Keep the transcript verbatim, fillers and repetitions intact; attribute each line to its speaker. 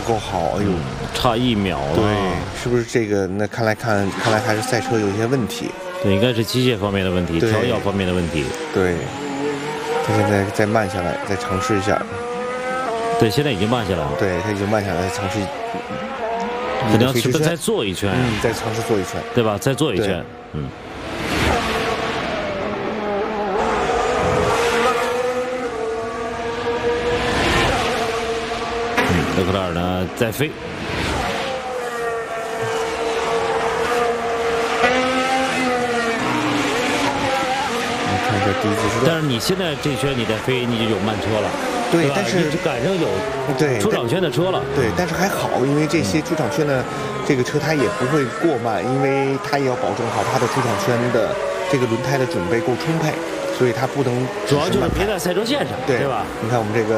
Speaker 1: 够好，哎呦，
Speaker 2: 嗯、差一秒了。
Speaker 1: 对，是不是这个？那看来看看来还是赛车有一些问题。
Speaker 2: 对，应该是机械方面的问题，调教方面的问题。
Speaker 1: 对，他现在再慢下来，再尝试一下。
Speaker 2: 对，现在已经慢下来了。
Speaker 1: 对，他已经慢下来，再尝试。
Speaker 2: 可能要再做一圈，
Speaker 1: 嗯，再尝试做一圈，
Speaker 2: 对吧？再做一圈，嗯。嗯，勒克莱尔呢在飞。
Speaker 1: 看一下第一次是。
Speaker 2: 但是你现在这圈你在飞，你就有慢车了。
Speaker 1: 对，但是
Speaker 2: 赶上有
Speaker 1: 对
Speaker 2: 出场圈的车了。
Speaker 1: 对，但是还好，因为这些出场圈的这个车它也不会过慢，因为它也要保证好它的出场圈的这个轮胎的准备够充沛，所以它不能。
Speaker 2: 主要就是别在赛车线上，
Speaker 1: 对
Speaker 2: 对吧？
Speaker 1: 你看我们这个。